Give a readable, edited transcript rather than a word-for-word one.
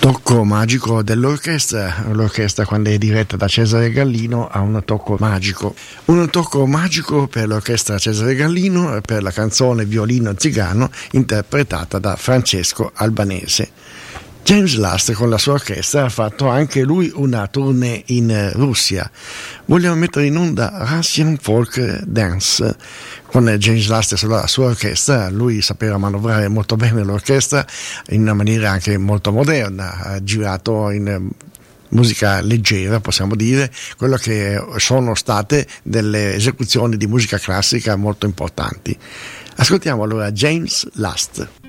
tocco magico dell'orchestra. L'orchestra, quando è diretta da Cesare Gallino, ha un tocco magico per l'orchestra Cesare Gallino, per la canzone Violino Zigano interpretata da Francesco Albanese. James Last con la sua orchestra ha fatto anche lui una tournée in Russia. Vogliamo mettere in onda Russian Folk Dance con James Last e la sua orchestra. Lui sapeva manovrare molto bene l'orchestra in una maniera anche molto moderna, ha girato in musica leggera, possiamo dire, quello che sono state delle esecuzioni di musica classica molto importanti. Ascoltiamo allora James Last.